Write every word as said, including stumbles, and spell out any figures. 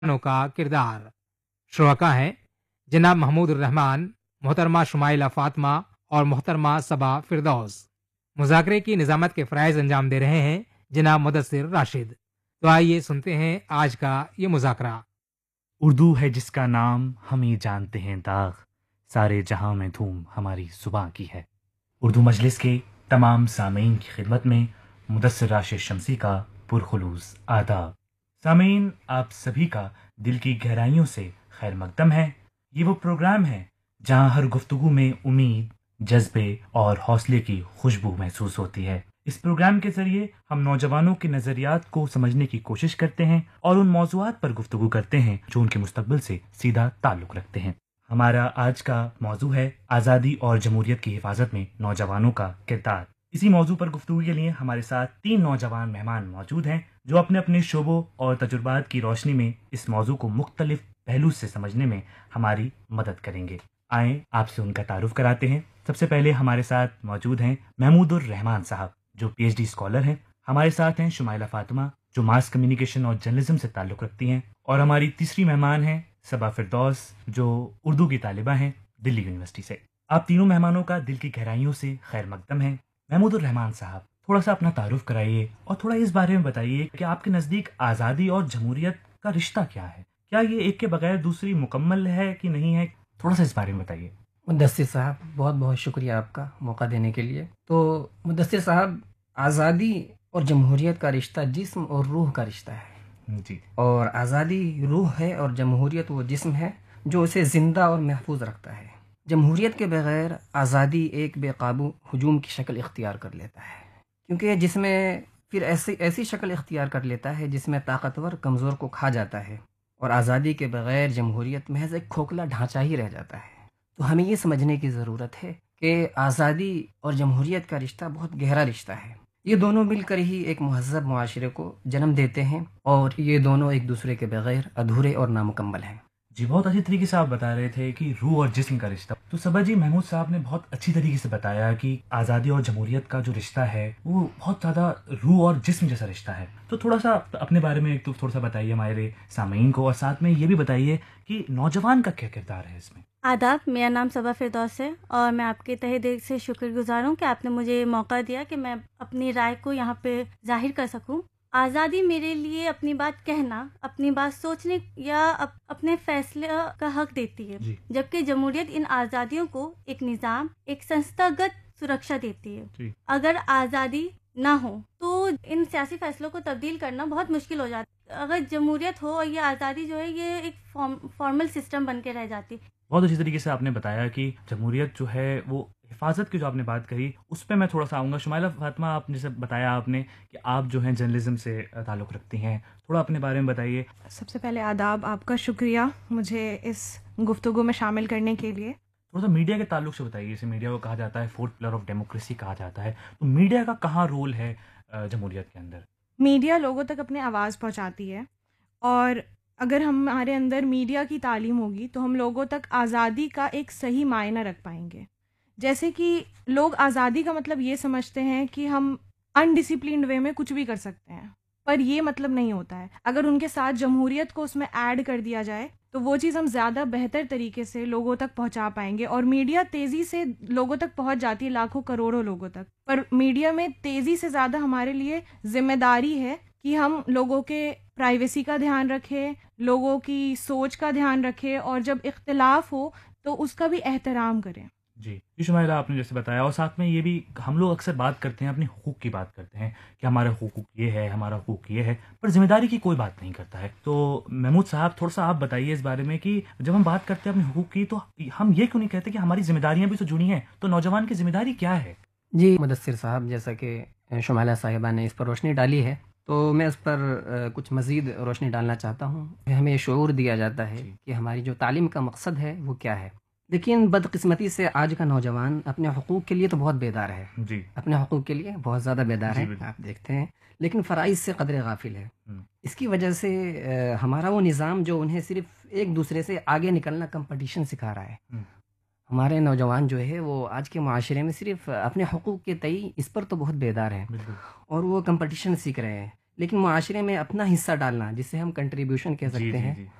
نو کا کردار۔ شرکا ہیں جناب محمود الرحمان، محترمہ شمائلہ فاطمہ اور محترمہ صبا فردوس۔ مذاکرے کی نظامت کے فرائض انجام دے رہے ہیں جناب مدثر راشد۔ تو آئیے سنتے ہیں آج کا یہ مذاکرہ۔ اردو ہے جس کا نام ہم ہی جانتے ہیں داغ، سارے جہاں میں دھوم ہماری زباں کی ہے۔ اردو مجلس کے تمام سامعین کی خدمت میں مدثر راشد شمسی کا پرخلوص آداب۔ سامعین، آپ سبھی کا دل کی گہرائیوں سے خیر مقدم ہے۔ یہ وہ پروگرام ہے جہاں ہر گفتگو میں امید، جذبے اور حوصلے کی خوشبو محسوس ہوتی ہے۔ اس پروگرام کے ذریعے ہم نوجوانوں کے نظریات کو سمجھنے کی کوشش کرتے ہیں اور ان موضوعات پر گفتگو کرتے ہیں جو ان کے مستقبل سے سیدھا تعلق رکھتے ہیں۔ ہمارا آج کا موضوع ہے آزادی اور جمہوریت کی حفاظت میں نوجوانوں کا کردار۔ اسی موضوع پر گفتگو کے لیے ہمارے ساتھ تین نوجوان مہمان موجود ہیں جو اپنے اپنے شعبوں اور تجربات کی روشنی میں اس موضوع کو مختلف پہلو سے سمجھنے میں ہماری مدد کریں گے۔ آئیں آپ سے ان کا تعارف کراتے ہیں۔ سب سے پہلے ہمارے ساتھ موجود ہیں محمود الرحمان صاحب جو پی ایچ ڈی اسکالر ہیں۔ ہمارے ساتھ ہیں شمائلہ فاطمہ جو ماس کمیونیکیشن اور جرنلزم سے تعلق رکھتی ہیں، اور ہماری تیسری مہمان ہیں صبا فردوس جو اردو کی طالبہ ہیں دلی یونیورسٹی سے۔ آپ تینوں مہمانوں کا دل کی گہرائیوں سے خیر مقدم ہے۔ محمود الرحمان صاحب، تھوڑا سا اپنا تعارف کرائیے اور تھوڑا اس بارے میں بتائیے کہ آپ کے نزدیک آزادی اور جمہوریت کا رشتہ کیا ہے؟ کیا یہ ایک کے بغیر دوسری مکمل ہے کہ نہیں ہے؟ تھوڑا سا اس بارے میں بتائیے۔ مدثر صاحب، بہت بہت شکریہ آپ کا موقع دینے کے لیے۔ تو مدثر صاحب، آزادی اور جمہوریت کا رشتہ جسم اور روح کا رشتہ ہے جی، اور آزادی روح ہے اور جمہوریت وہ جسم ہے جو اسے زندہ اور محفوظ رکھتا ہے۔ جمہوریت کے بغیر آزادی ایک بے قابو ہجوم کی شکل اختیار کر لیتا ہے، کیونکہ جس میں پھر ایسی ایسی شکل اختیار کر لیتا ہے جس میں طاقتور کمزور کو کھا جاتا ہے، اور آزادی کے بغیر جمہوریت محض ایک کھوکھلا ڈھانچہ ہی رہ جاتا ہے۔ تو ہمیں یہ سمجھنے کی ضرورت ہے کہ آزادی اور جمہوریت کا رشتہ بہت گہرا رشتہ ہے۔ یہ دونوں مل کر ہی ایک مہذب معاشرے کو جنم دیتے ہیں، اور یہ دونوں ایک دوسرے کے بغیر ادھورے اور نامکمل ہیں۔ جی، بہت اچھی طریقے سے آپ بتا رہے تھے کہ روح اور جسم کا رشتہ۔ تو صبا جی، محمود صاحب نے بہت اچھی طریقے سے بتایا کہ آزادی اور جمہوریت کا جو رشتہ ہے وہ بہت زیادہ روح اور جسم جیسا رشتہ ہے۔ تو تھوڑا سا اپنے بارے میں ایک تو تھوڑا سا بتائیے ہمارے سامعین کو، اور ساتھ میں یہ بھی بتائیے کہ نوجوان کا کیا کردار ہے اس میں۔ آداب، میرا نام صبا فردوس ہے اور میں آپ کے تہہ دل سے شکر گزار ہوں کہ آپ نے مجھے موقع دیا کہ میں اپنی رائے کو یہاں پہ ظاہر کر سکوں۔ آزادی میرے لیے اپنی بات کہنا، اپنی بات سوچنے یا اپ اپنے فیصلے کا حق دیتی ہے، جی، جبکہ جمہوریت ان آزادیوں کو ایک نظام، ایک سنستھاگت سرکشا دیتی ہے۔ جی، اگر آزادی نہ ہو تو ان سیاسی فیصلوں کو تبدیل کرنا بہت مشکل ہو جاتا ہے۔ اگر جمہوریت ہو اور یہ آزادی جو ہے یہ ایک فارمل سسٹم بن کے رہ جاتی ہے۔ بہت اچھی طریقے سے آپ نے بتایا کہ جمہوریت جو ہے وہ حفاظت کی جو آپ نے بات کہی اس پہ میں تھوڑا سا آؤں گا۔ شمائلہ فاطمہ، آپ جیسے بتایا آپ نے کہ آپ جو ہیں جرنلزم سے تعلق رکھتی ہیں، تھوڑا اپنے بارے میں بتائیے۔ سب سے پہلے آداب، آپ کا شکریہ مجھے اس گفتگو میں شامل کرنے کے لیے۔ تھوڑا سا میڈیا کے تعلق سے بتائیے۔ جیسے میڈیا کو کہا جاتا ہے فورتھ پلر آف ڈیموکریسی کہا جاتا ہے، تو میڈیا کا کہاں رول ہے جمہوریت کے اندر؟ میڈیا لوگوں تک اپنی آواز پہنچاتی ہے، اور اگر ہمارے اندر میڈیا کی تعلیم ہوگی تو ہم لوگوں تک آزادی کا ایک صحیح معنی رکھ پائیں گے۔ جیسے کہ لوگ آزادی کا مطلب یہ سمجھتے ہیں کہ ہم انڈسپلنڈ وے میں کچھ بھی کر سکتے ہیں، پر یہ مطلب نہیں ہوتا ہے۔ اگر ان کے ساتھ جمہوریت کو اس میں ایڈ کر دیا جائے تو وہ چیز ہم زیادہ بہتر طریقے سے لوگوں تک پہنچا پائیں گے، اور میڈیا تیزی سے لوگوں تک پہنچ جاتی ہے، لاکھوں کروڑوں لوگوں تک۔ پر میڈیا میں تیزی سے زیادہ ہمارے لیے ذمہ داری ہے کہ ہم لوگوں کے پرائیویسی کا دھیان رکھیں، لوگوں کی سوچ کا دھیان رکھیں، اور جب اختلاف ہو تو اس کا بھی احترام کریں۔ جی جی، شمائلہ، آپ نے جیسے بتایا، اور ساتھ میں یہ بھی ہم لوگ اکثر بات کرتے ہیں، اپنے حقوق کی بات کرتے ہیں کہ ہمارا حقوق یہ ہے، ہمارا حقوق یہ ہے، پر ذمہ داری کی کوئی بات نہیں کرتا ہے۔ تو محمود صاحب، تھوڑا سا آپ بتائیے اس بارے میں کہ جب ہم بات کرتے ہیں اپنے حقوق کی تو ہم یہ کیوں نہیں کہتے کہ ہماری ذمہ داریاں بھی تو جڑی ہیں؟ تو نوجوان کی ذمہ داری کیا ہے؟ جی مدثر صاحب، جیسا کہ شمائلہ صاحبہ نے اس پر روشنی ڈالی ہے تو میں اس پر کچھ مزید روشنی ڈالنا چاہتا ہوں۔ ہمیں شعور دیا جاتا ہے کہ ہماری جو تعلیم کا مقصد ہے وہ کیا ہے۔ لیکن بدقسمتی سے آج کا نوجوان اپنے حقوق کے لیے تو بہت بیدار ہے، جی، اپنے حقوق کے لیے بہت زیادہ بیدار ہے، آپ دیکھتے ہیں، لیکن فرائض سے قدر غافل ہے۔ اس کی وجہ سے ہمارا وہ نظام جو انہیں صرف ایک دوسرے سے آگے نکلنا کمپٹیشن سکھا رہا ہے، ہمارے نوجوان جو ہے وہ آج کے معاشرے میں صرف اپنے حقوق کے تئیں اس پر تو بہت بیدار ہیں اور وہ کمپٹیشن سیکھ رہے ہیں، لیکن معاشرے میں اپنا حصہ ڈالنا، جسے ہم کنٹریبیوشن کہہ جی سکتے جی ہیں، جی